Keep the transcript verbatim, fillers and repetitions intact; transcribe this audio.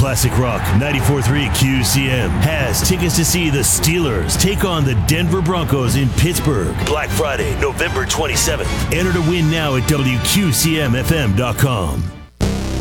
Classic Rock ninety-four point three Q C M has tickets to see the Steelers take on the Denver Broncos in Pittsburgh. Black Friday, November twenty-seventh. Enter to win now at W Q C M F M dot com.